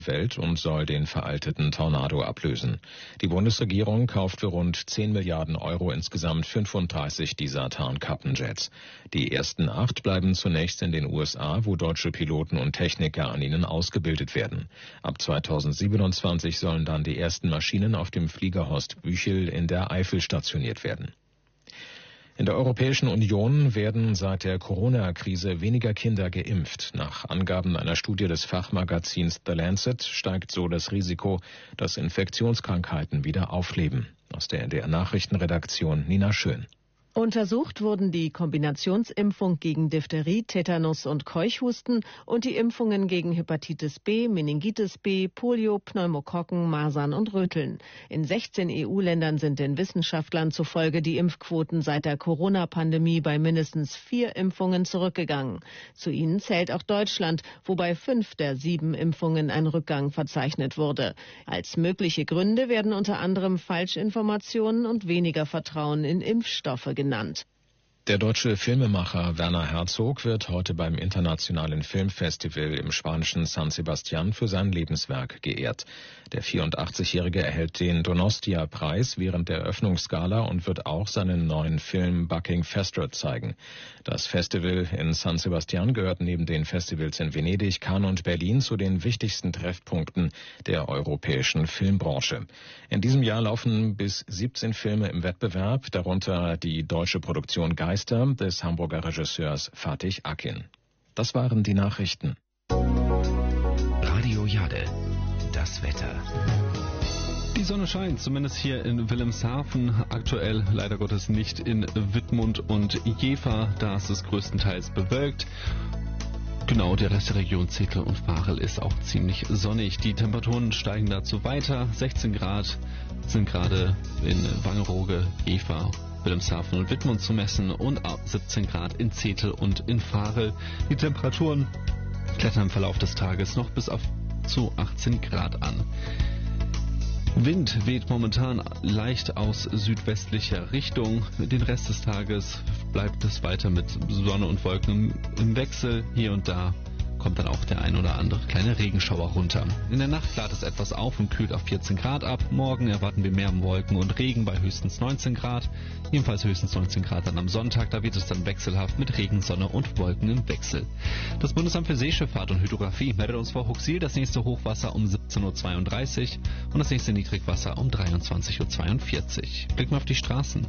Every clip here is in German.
Welt und soll den veralteten Tornado ablösen. Die Bundesregierung kauft für rund 10 Milliarden Euro insgesamt 35 dieser Tarnkappenjets. Die ersten 8 bleiben zunächst in den USA, wo deutsche Piloten und Techniker an ihnen ausgebildet werden. Ab 2027 sollen dann die ersten Maschinen auf dem Flieger Horst Büchel in der Eifel stationiert werden. In der Europäischen Union werden seit der Corona-Krise weniger Kinder geimpft. Nach Angaben einer Studie des Fachmagazins The Lancet steigt so das Risiko, dass Infektionskrankheiten wieder aufleben. Aus der NDR-Nachrichtenredaktion Nina Schön. Untersucht wurden die Kombinationsimpfung gegen Diphtherie, Tetanus und Keuchhusten und die Impfungen gegen Hepatitis B, Meningitis B, Polio, Pneumokokken, Masern und Röteln. In 16 EU-Ländern sind den Wissenschaftlern zufolge die Impfquoten seit der Corona-Pandemie bei mindestens 4 Impfungen zurückgegangen. Zu ihnen zählt auch Deutschland, wo bei 5 der 7 Impfungen ein Rückgang verzeichnet wurde. Als mögliche Gründe werden unter anderem Falschinformationen und weniger Vertrauen in Impfstoffe genannt. Der deutsche Filmemacher Werner Herzog wird heute beim Internationalen Filmfestival im spanischen San Sebastián für sein Lebenswerk geehrt. Der 84-Jährige erhält den Donostia-Preis während der Eröffnungsgala und wird auch seinen neuen Film Bucking Fester zeigen. Das Festival in San Sebastián gehört neben den Festivals in Venedig, Cannes und Berlin zu den wichtigsten Treffpunkten der europäischen Filmbranche. In diesem Jahr laufen bis 17 Filme im Wettbewerb, darunter die deutsche Produktion Geister des Hamburger Regisseurs Fatih Akin. Das waren die Nachrichten. Radio Jade, das Wetter. Die Sonne scheint, zumindest hier in Wilhelmshaven, aktuell leider Gottes nicht in Wittmund und Jever, da ist es größtenteils bewölkt. Genau, der Rest der Region Zetel und Varel ist auch ziemlich sonnig. Die Temperaturen steigen dazu weiter. 16 Grad sind gerade in Wangerooge, Jever, Wilhelmshaven und Wittmund zu messen und 17 Grad in Zetel und in Varel. Die Temperaturen klettern im Verlauf des Tages noch bis auf zu 18 Grad an. Wind weht momentan leicht aus südwestlicher Richtung. Den Rest des Tages bleibt es weiter mit Sonne und Wolken im Wechsel. Hier und da kommt dann auch der ein oder andere kleine Regenschauer runter. In der Nacht klart es etwas auf und kühlt auf 14 Grad ab. Morgen erwarten wir mehr Wolken und Regen bei höchstens 19 Grad. Ebenfalls höchstens 19 Grad dann am Sonntag. Da wird es dann wechselhaft mit Regen, Sonne und Wolken im Wechsel. Das Bundesamt für Seeschifffahrt und Hydrographie meldet uns vor Huxil das nächste Hochwasser um 17.32 Uhr und das nächste Niedrigwasser um 23.42 Uhr. Blicken wir auf die Straßen.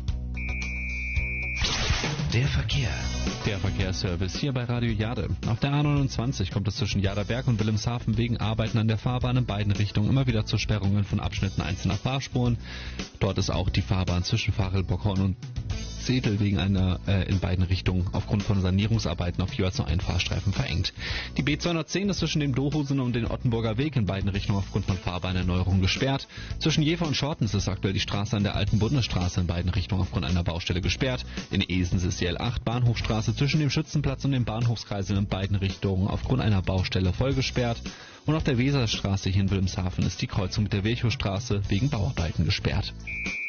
Der Verkehr. Der Verkehrsservice hier bei Radio Jade. Auf der A29 kommt es zwischen Jaderberg und Wilhelmshaven wegen Arbeiten an der Fahrbahn in beiden Richtungen immer wieder zu Sperrungen von Abschnitten einzelner Fahrspuren. Dort ist auch die Fahrbahn zwischen Varel, Bockhorn und Zetel wegen einer in beiden Richtungen aufgrund von Sanierungsarbeiten auf jeweils nur einen Fahrstreifen verengt. Die B210 ist zwischen dem Dohusen und dem Ottenburger Weg in beiden Richtungen aufgrund von Fahrbahnerneuerungen gesperrt. Zwischen Jever und Schortens ist aktuell die Straße an der alten Bundesstraße in beiden Richtungen aufgrund einer Baustelle gesperrt. In Esens ist die L8 Bahnhofstraße zwischen dem Schützenplatz und dem Bahnhofskreisel in beiden Richtungen aufgrund einer Baustelle voll gesperrt. Und auf der Weserstraße hier in Wilhelmshaven ist die Kreuzung mit der Virchowstraße wegen Bauarbeiten gesperrt.